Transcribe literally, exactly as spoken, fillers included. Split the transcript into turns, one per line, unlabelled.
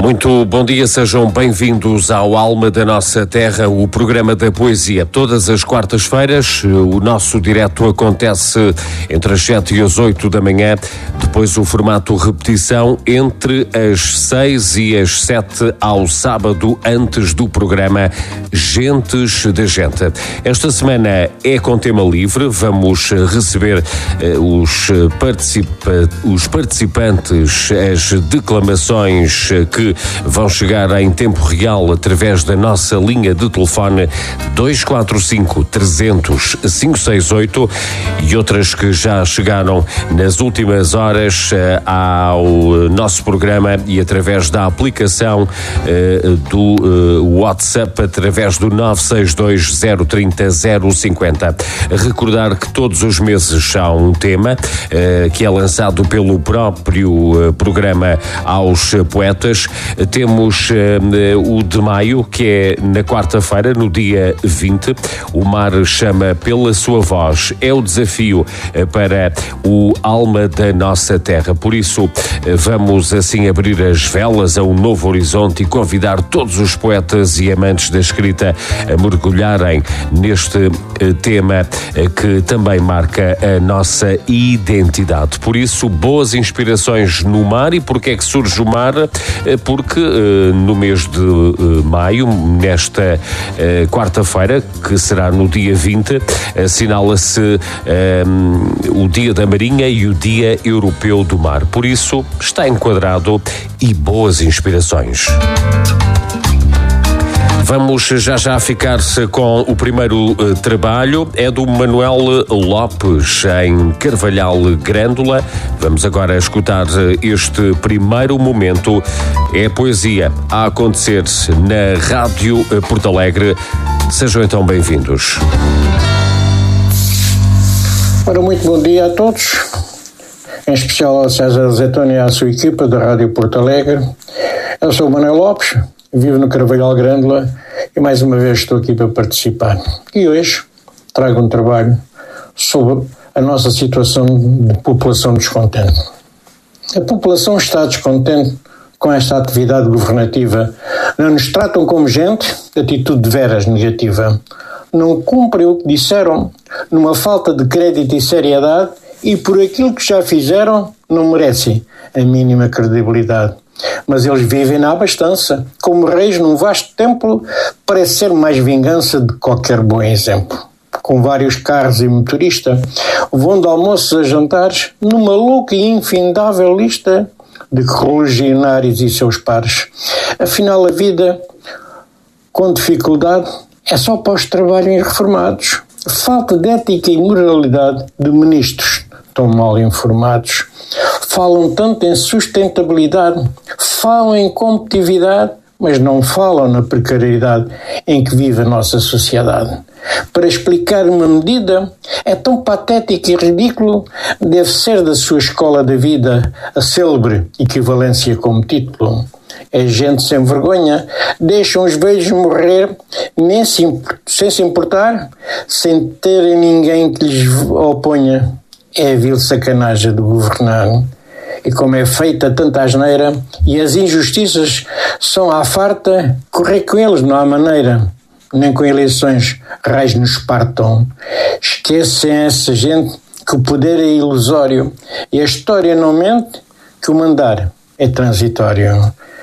Muito bom dia, sejam bem-vindos ao Alma da Nossa Terra, o programa da poesia. Todas as quartas-feiras, o nosso direto acontece entre as sete e as oito da manhã, depois o formato repetição entre as seis e as sete ao sábado, antes do programa Gentes da Gente. Esta semana é com tema livre, vamos receber uh, os, participa- os participantes, as declamações que vão chegar em tempo real através da nossa linha de telefone dois quatro cinco, trezentos, quinhentos e sessenta e oito e outras que já chegaram nas últimas horas eh, ao nosso programa e através da aplicação eh, do eh, WhatsApp através do nove seis dois, zero três zero, zero cinquenta. Recordar que todos os meses há um tema eh, que é lançado pelo próprio eh, programa aos poetas. Temos uh, o de maio, que é na quarta-feira, no dia vinte. O mar chama pela sua voz. É o desafio uh, para o Alma da Nossa Terra. Por isso, uh, vamos assim abrir as velas a um novo horizonte e convidar todos os poetas e amantes da escrita a mergulharem neste uh, tema uh, que também marca a nossa identidade. Por isso, boas inspirações no mar. E porquê é que surge o mar? Uh, porque uh, no mês de uh, maio, nesta uh, quarta-feira, que será no dia vinte, assinala-se uh, o Dia da Marinha e o Dia Europeu do Mar. Por isso, está enquadrado e boas inspirações. Vamos já já ficar-se com o primeiro uh, trabalho, é do Manuel Lopes, em Carvalhal Grândola. Vamos agora escutar uh, este primeiro momento. É a poesia a acontecer na Rádio uh, Porto Alegre. Sejam então bem-vindos.
Ora, muito bom dia a todos, em especial ao César Azeitona e à sua equipa da Rádio Porto Alegre. Eu sou o Manuel Lopes, vivo no Carvalhal Grândola e mais uma vez estou aqui para participar. E hoje trago um trabalho sobre a nossa situação de população descontente. A população está descontente com esta atividade governativa. Não nos tratam como gente, atitude de veras negativa. Não cumprem o que disseram, numa falta de crédito e seriedade, e por aquilo que já fizeram não merecem a mínima credibilidade. Mas eles vivem na abastança, como reis num vasto templo, parece ser mais vingança de qualquer bom exemplo. Com vários carros e motorista, vão de almoços a jantares, numa louca e infindável lista de religionários e seus pares. Afinal, a vida, com dificuldade, é só para os trabalhos reformados. Falta de ética e moralidade de ministros tão mal informados. Falam tanto em sustentabilidade, falam em competitividade, mas não falam na precariedade em que vive a nossa sociedade. Para explicar uma medida é tão patético e ridículo, deve ser da sua escola da vida a célebre equivalência como título. É gente sem vergonha, deixam os velhos morrer nem se, sem se importar, sem terem ninguém que lhes oponha. É a vil sacanagem de governar. E como é feita tanta asneira e as injustiças são à farta, correr com eles não há maneira. Nem com eleições raios nos partam. Esquecem essa gente que o poder é ilusório e a história não mente, que o mandar é transitório.